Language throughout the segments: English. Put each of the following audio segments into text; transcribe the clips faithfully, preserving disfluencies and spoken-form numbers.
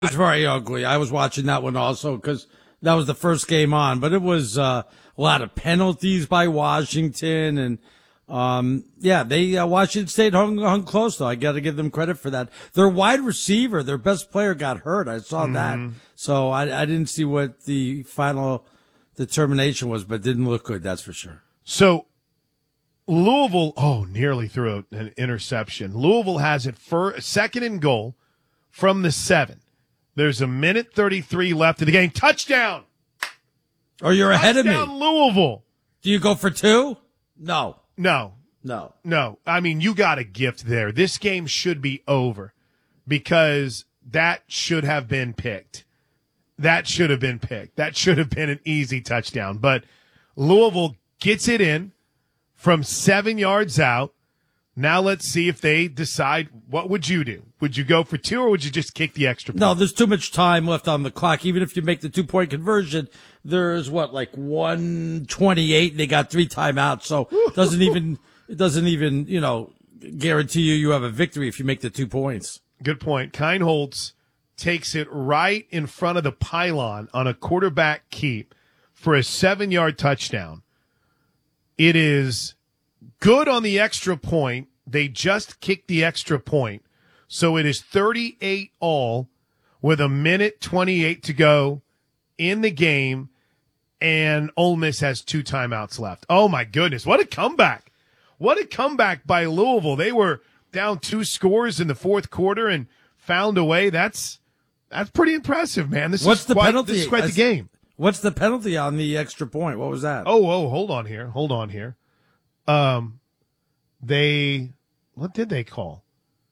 was very ugly. I was watching that one also because that was the first game on, but it was uh, a lot of penalties by Washington, and um, yeah, they uh, Washington State hung, hung close though. I got to give them credit for that. Their wide receiver, their best player, got hurt. I saw mm-hmm. that, so I, I didn't see what the final determination was, but it didn't look good. That's for sure. So Louisville, oh, nearly threw an interception. Louisville has it for second and goal from the seven. There's a minute thirty-three left in the game. Touchdown! Oh, you're ahead of me. Touchdown, Louisville. Do you go for two? No. No. No. No. I mean, you got a gift there. This game should be over because that should have been picked. That should have been picked. That should have been an easy touchdown. But Louisville gets it in from seven yards out. Now let's see if they decide, what would you do? Would you go for two or would you just kick the extra point? No, there's too much time left on the clock. Even if you make the two-point conversion, there's what, like one twenty-eight, and they got three timeouts. So it doesn't even, it doesn't even, you know, guarantee you you have a victory if you make the two points. Good point. Kienholz takes it right in front of the pylon on a quarterback keep for a seven-yard touchdown. It is good on the extra point. They just kicked the extra point. So it is thirty-eight all with a minute twenty-eight to go in the game, and Ole Miss has two timeouts left. Oh, my goodness. What a comeback. What a comeback by Louisville. They were down two scores in the fourth quarter and found a way. That's that's pretty impressive, man. This What's is the quite, penalty? This is quite the game. What's the penalty on the extra point? What was that? Oh, oh, hold on here. Hold on here. Um, they, what did they call?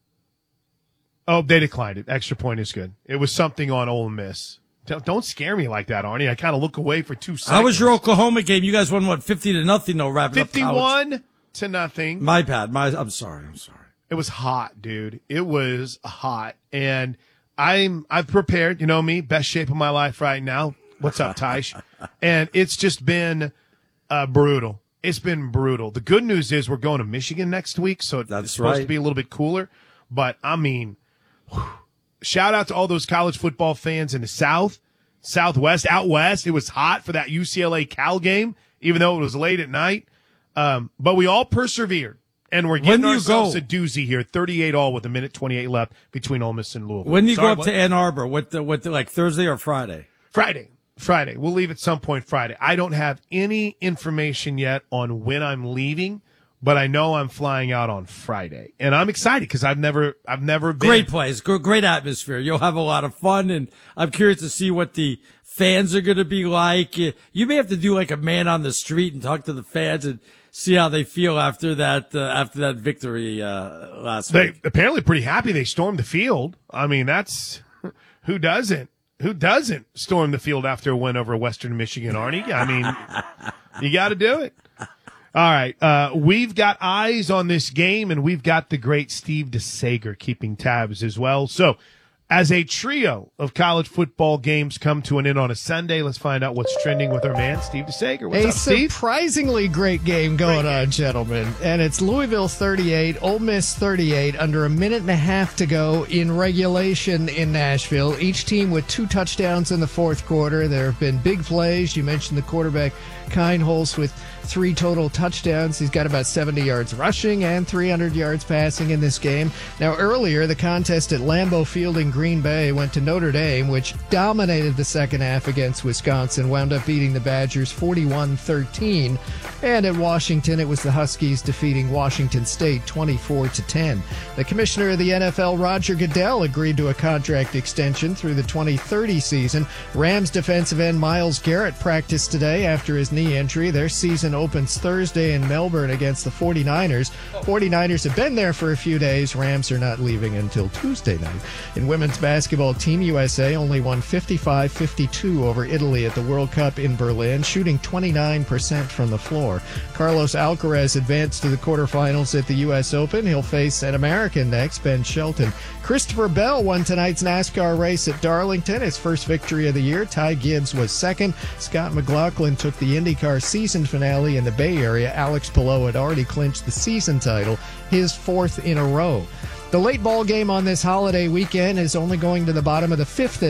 Oh, they declined it. Extra point is good. It was something on Ole Miss. Don't, don't scare me like that, Arnie. I kind of look away for two seconds. How was your Oklahoma game? You guys won, what, fifty to nothing, no, wrapping up college? fifty-one to nothing. My bad. My, I'm sorry. I'm sorry. It was hot, dude. It was hot. And I'm, I've prepared, you know me, best shape of my life right now. What's up, Tysh? And it's just been uh, brutal. It's been brutal. The good news is we're going to Michigan next week, so That's it's supposed right. to be a little bit cooler. But, I mean, whew, shout out to all those college football fans in the South, Southwest, out West. It was hot for that U C L A Cal game, even though it was late at night. Um, but we all persevered, and we're getting ourselves a doozy here, thirty-eight all with a minute twenty-eight left between Ole Miss and Louisville. When do you Sorry, go up what? to Ann Arbor? What, the, what the, like Thursday or Friday? Friday. Friday. We'll leave at some point Friday. I don't have any information yet on when I'm leaving, but I know I'm flying out on Friday, and I'm excited because I've never, I've never been. Great place, great atmosphere. You'll have a lot of fun, and I'm curious to see what the fans are going to be like. You may have to do like a man on the street and talk to the fans and see how they feel after that, uh, after that victory uh, last They week. apparently pretty happy they stormed the field. I mean, that's who doesn't. Who doesn't storm the field after a win over Western Michigan, Arnie? I mean, you got to do it. All right. Uh, we've got eyes on this game, and we've got the great Steve DeSager keeping tabs as well. So, as a trio of college football games come to an end on a Sunday, let's find out what's trending with our man, Steve DeSager. What's a up, Steve? surprisingly great game going Great game. on, gentlemen. And it's Louisville thirty-eight, Ole Miss thirty-eight, under a minute and a half to go in regulation in Nashville. Each team with two touchdowns in the fourth quarter. There have been big plays. You mentioned the quarterback, Kienholz, with three total touchdowns. He's got about seventy yards rushing and three hundred yards passing in this game. Now, earlier, the contest at Lambeau Field in Green Bay went to Notre Dame, which dominated the second half against Wisconsin, wound up beating the Badgers forty-one thirteen. And at Washington, it was the Huskies defeating Washington State twenty-four to ten. The commissioner of the N F L, Roger Goodell, agreed to a contract extension through the twenty thirty season. Rams defensive end Myles Garrett practiced today after his knee injury. Their season opens Thursday in Melbourne against the forty-niners. forty-niners have been there for a few days. Rams are not leaving until Tuesday night. In women's basketball, Team U S A only won fifty-five fifty-two over Italy at the World Cup in Berlin, shooting twenty-nine percent from the floor. Carlos Alcaraz advanced to the quarterfinals at the U S Open. He'll face an American next, Ben Shelton. Christopher Bell won tonight's NASCAR race at Darlington, his first victory of the year. Ty Gibbs was second. Scott McLaughlin took the IndyCar season finale in the Bay Area. Alex Palou had already clinched the season title, his fourth in a row. The late ball game on this holiday weekend is only going to the bottom of the fifth